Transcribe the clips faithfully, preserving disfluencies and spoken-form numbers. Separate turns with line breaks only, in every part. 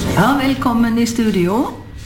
Ja, velkommen i studio.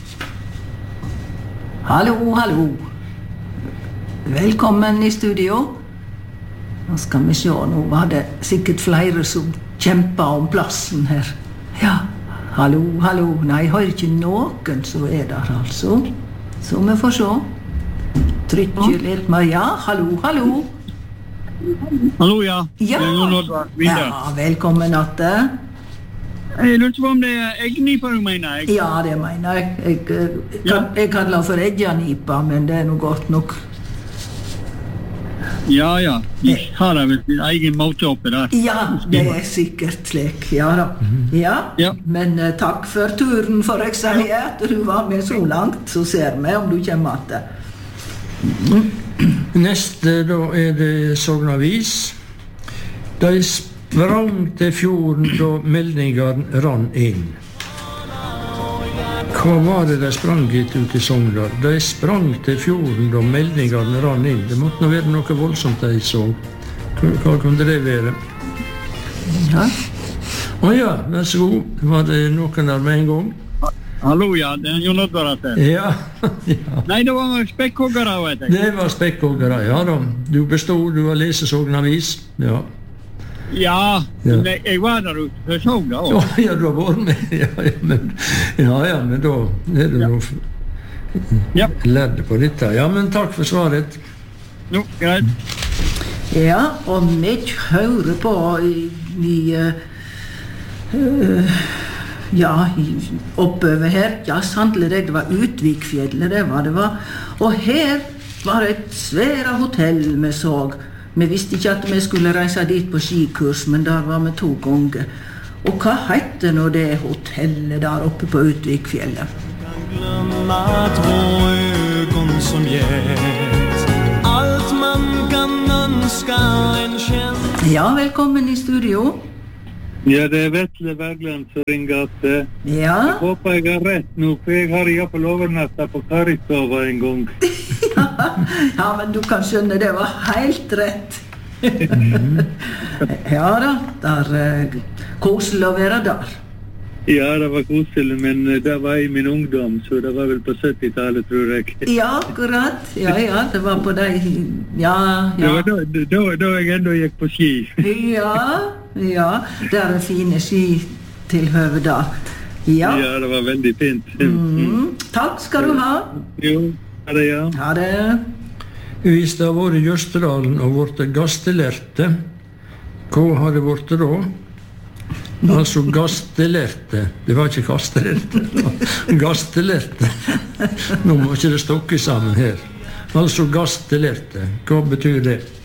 Hallo, hallo. Velkommen i studio. Nå skal vi se, nå var det sikkert flere som kjempet om plassen her. Ja, hallo, hallo. Nei, jeg har ikke noen som er der, altså. Så vi får se. Trykker litt med, ja, hallo, hallo.
Hallo, ja.
Ja, ja velkommen Atte.
Jeg lurte på om det er eggnipa du mener, jeg?
Ja, det mener jeg. Jeg, jeg, jeg, jeg kaller det for eggjanipa, men det er noe godt nok.
Ja, ja. De har da vel sin egen måte oppe der.
Ja, det er sikkert slik. Ja da. Ja,
ja.
Men uh, takk for turen, for jeg sier at du var med så langt, så ser vi om du kommer Atte.
Mm. Neste da er det Sognavis. De sprang til fjorden da meldingene rann inn. Hva var det de sprang ut i Sogndal? De sprang til fjorden da meldingene rann inn. Det måtte nå være noe voldsomt de så. Hva kunne det være?
Ja.
Å ja, vær så god. Var det noen der med en gang?
Hallo, ja, det er Jon Oddvar at det.
Ja, ja.
Nei, det var spekkhoggere, vet jeg.
Det var spekkhoggere, ja da. Du bestod, du har lest Sognavis, ja.
Ja,
ja.
Men jeg var der ute for såg da også.
Ja, ja, du har vært med, ja, ja, men, ja, ja, men da er du ja. Nå
ja.
Lærd på dette. Ja, men takk for svaret.
Jo, greit.
Ja, og vi hører på i, i uh, uh, ja, oppover her, ja, sannelig det, det var Utvikfjellet, det var det var. Og her var et svære hotell vi så. Vi visste ikke at vi skulle reise dit på skikurs, men der var vi to ganger. Og hva heter nå det hotellet der oppe på Utvikfjellet?
Glömma två ögon som gett allt man kan önska en känd.
Ja, velkommen i studio.
Ja, det er Vetle Bergland som ringer at
ja.
Jeg håper jeg har rett nå, for jeg har i hvert fall overnattet på Karistova en gang.
ja, ja, men du kan skjønne, det var helt rett. ja da, der uh, koselig å være der.
Ja, det var koselig, men det var i min ungdom, så det var vel på syttitallet, tror jeg.
ja, akkurat. Ja, ja, det var på deg. Ja, ja.
Det var da, da, da jeg enda gikk på ski.
ja, ja, det er fine skitilhøve der. Ja.
Ja, det var veldig fint.
Mm. Takk skal du ha.
Jo, ha det, ja.
Ha det.
Hvis det har vært i Jøsterdalen og vært gastelerte, hva har det vært da? Altså gastelerte. Det var ikke kastelerte. Gastelerte. Nå må ikke det stokke sammen her. Altså gastelerte. Hva betyr det?